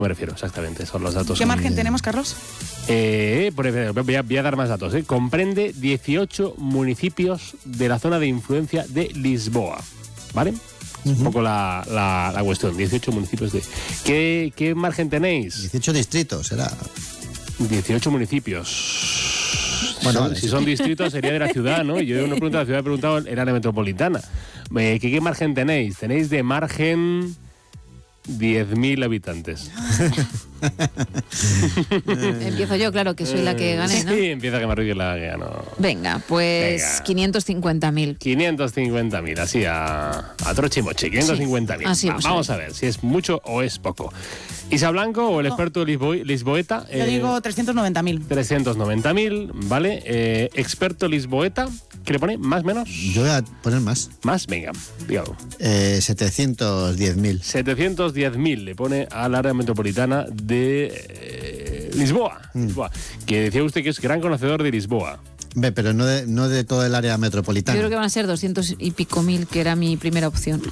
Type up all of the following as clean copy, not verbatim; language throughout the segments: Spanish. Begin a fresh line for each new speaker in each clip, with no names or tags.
Me refiero, exactamente, son los datos.
¿Qué margen tenemos, Carlos?
Voy a dar más datos. Comprende 18 municipios de la zona de influencia de Lisboa, ¿vale? Un poco la cuestión, 18 municipios de... ¿Qué margen tenéis?
18 distritos, será.
18 municipios.
Bueno, vale,
si son distritos sería de la ciudad, ¿no? Yo no pregunto de la ciudad, he preguntado en área metropolitana. ¿Qué margen tenéis? Tenéis de margen 10.000 habitantes.
Empiezo yo, claro, que soy la que gané, ¿no?
Sí, empieza que Marruecos la que ganó.
Venga, pues 550.000.
550.000, así a troche y moche, 550.000.
Así
vamos a ver si es mucho o es poco. Isa Blanco o el experto lisboeta.
Yo digo 390.000.
390.000, ¿vale? Experto lisboeta, ¿qué le pone? ¿Más, menos?
Yo voy a poner más.
Más, venga, dígalo.
710.000.
710.000 le pone al área metropolitana de Lisboa. Lisboa. Que decía usted que es gran conocedor de Lisboa.
Ve, pero no de todo el área metropolitana.
Yo creo que van a ser 200 y pico mil, que era mi primera opción.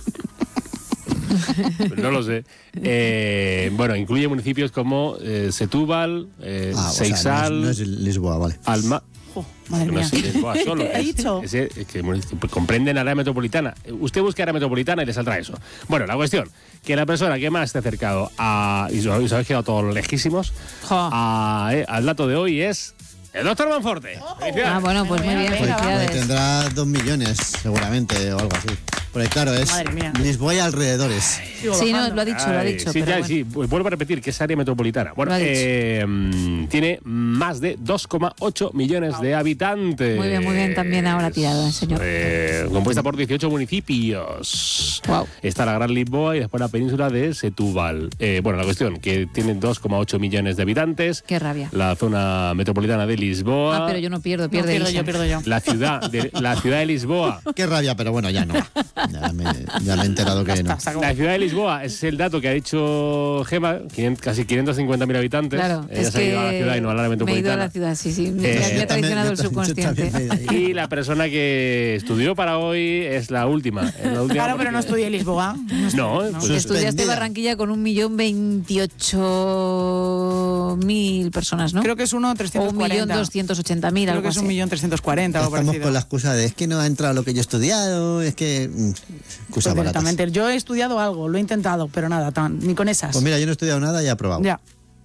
No lo sé. Bueno, incluye municipios como Setúbal, Seixal.
O sea, no es Lisboa, vale.
Alma.
Madre
No
mía.
es Lisboa solo.
¿Qué ha dicho?
Comprenden área metropolitana. Usted busca área metropolitana y le saldrá eso. Bueno, la cuestión, que la persona que más esté acercado y os habéis quedado todos lejísimos, al dato de hoy es el doctor Monforte.
Ah, bueno, pues muy bien, felicidades.
Tendrá 2 millones, seguramente, o algo así. Porque claro, es
Madre mía.
Lisboa y alrededores.
Sí, no, lo ha dicho,
Sí,
pero
ya,
bueno.
sí, vuelvo a repetir que es área metropolitana. Bueno,
Lo ha dicho.
tiene más de 2,8 millones de habitantes.
Muy bien también ahora tirado, señor.
Compuesta por 18 municipios.
Wow.
Está la Gran Lisboa y después la península de Setúbal. Bueno, la cuestión, que tiene 2,8 millones de habitantes.
Qué rabia.
La zona metropolitana de Lisboa.
Ah, pero yo no pierdo,
No,
pierde
pierdo
Isa.
yo, pierdo yo.
La ciudad de Lisboa.
Qué rabia, pero bueno, ya no. Ya me he enterado que no.
Se acabó.
La ciudad de Lisboa es el dato que ha dicho Gema, casi 550.000 habitantes.
Claro,
Ella
es
se ha ido a la
que
ciudad y no a la área
me he ido a
metropolitana.
la ciudad, sí. Me ha traicionado el subconsciente.
Y la persona que estudió para hoy es la última.
Claro, pero no estudié en Lisboa.
No, pues
Suspendida.
Estudiaste Barranquilla con 1.028.000 personas, ¿no?
Creo que es uno
O
340.
1.280.000,
Creo
algo
que es
así.
1.340 o
Estamos
parecido.
con la excusa de es que no ha entrado lo que yo he estudiado, es que...
Pues
excusas baratas.
directamente. Yo he estudiado algo, lo he intentado, pero nada, ni con esas.
Pues mira, yo no he estudiado nada y he aprobado.
Ya.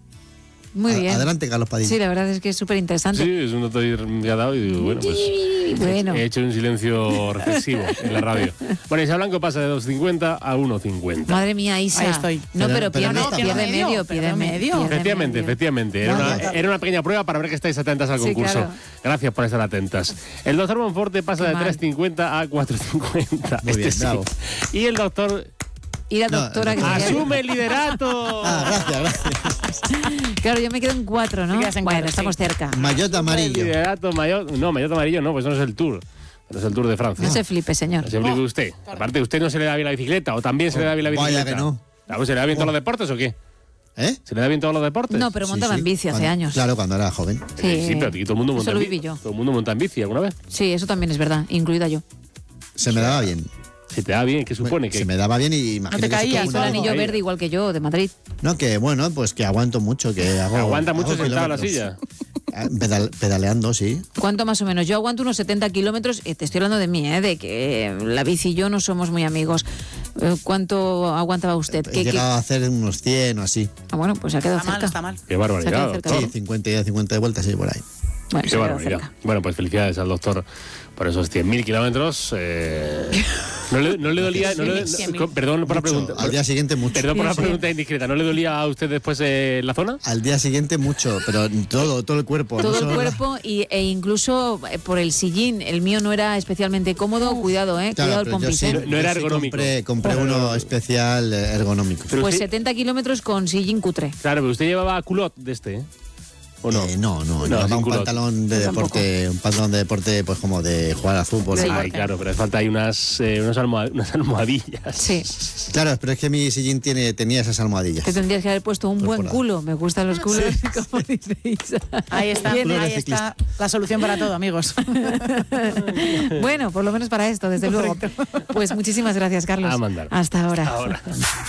Muy bien.
Adelante, Carlos Padilla.
Sí, la verdad es que es súper interesante.
sí, es un dato que ha dado y digo, bueno, pues
Bueno,
he hecho un silencio reflexivo en la radio. Bueno, Isa Blanco pasa de 2,50 a 1,50.
madre mía, Isa.
Ahí estoy.
No,
Pero
pero
no,
pierde
pierde
medio,
pierde medio.
Efectivamente. Era una pequeña prueba para ver que estáis atentas al
Sí,
concurso.
claro.
Gracias por estar atentas. El doctor Monforte pasa
Qué
de
mal.
3,50 a 4,50.
Muy bien, bravo.
Y el doctor
Y la
No,
doctora que
asume el liderato.
Gracias.
Claro, yo me quedo en 4, ¿no?
Te quedas en
Bueno,
4,
estamos cerca.
Maillot
El
amarillo.
liderato mayor. No, maillot amarillo no, pues no es el Tour. No es el Tour de Francia.
No se flipe, señor.
No se flipe usted. Aparte, ¿usted no se le da bien la bicicleta? ¿O también se le da bien la bicicleta?
Vaya que no.
¿Se le da bien todos los deportes o qué?
¿Eh?
¿Se le da bien todos los deportes?
No, pero montaba
Sí,
en bici hace
cuando-
años.
Claro, cuando era joven.
Sí, pero aquí todo el mundo monta
Eso lo
en bici.
viví yo.
Todo el mundo monta en bici alguna vez.
Sí, eso también es verdad, incluida yo.
Se me daba bien.
Si te da bien, ¿qué supone?
Se
que
me daba bien y imagino
te
que eso
caías,
como
Hizo el
una-
anillo
ahí.
verde igual que yo, de Madrid.
No, que bueno, pues que aguanto mucho, que hago...
aguanta mucho
hago
sentado en la
kilómetros.
silla.
Pedaleando, sí.
¿Cuánto más o menos? Yo aguanto unos 70 kilómetros, te estoy hablando de mí, de que la bici y yo no somos muy amigos. ¿Cuánto aguantaba usted?
He llegado a hacer unos 100 o así.
Ah, bueno, pues se ha quedado
Está mal,
cerca.
está mal.
Qué
Se ha
barbaridad,
quedado cerca.
doctor.
Sí, 50 de vueltas, sí, por ahí.
Bueno,
Qué
se ha quedado
barbaridad.
cerca.
Bueno, pues felicidades al doctor por esos 100.000 kilómetros. ¿No le dolía? Perdón por la
Mucho.
pregunta.
Al día siguiente mucho.
Perdón por la
Sí, sí.
pregunta indiscreta. ¿No le dolía a usted después la zona?
Al día siguiente mucho, pero todo el cuerpo. no
Todo el
solo la-
cuerpo e incluso por el sillín. El mío no era especialmente cómodo. Cuidado,
Claro,
cuidado el
pero yo
pompis,
sí-
No era
yo sí
ergonómico.
Compré uno especial ergonómico.
Pero
Pues
usted-
70 kilómetros con sillín cutre.
Claro, pero usted llevaba culot de este, ¿eh? ¿O no?
No,
No,
llevaba
sin
un
culot.
pantalón de
Tampoco.
deporte, pues como de jugar al fútbol.
Sí.
Ay, claro, pero hace falta ahí unas almohadillas.
Sí.
Claro, pero es que mi sillín tenía esas almohadillas.
Te tendrías que haber puesto un buen
Temporada.
culo. Me gustan los culos, como dice Isa.
Ahí está,
Culo de
ahí
ciclista.
está la solución para todo, amigos.
Bueno, por lo menos para esto, desde luego. Pues muchísimas gracias, Carlos.
A mandar.
Hasta ahora.
Ahora.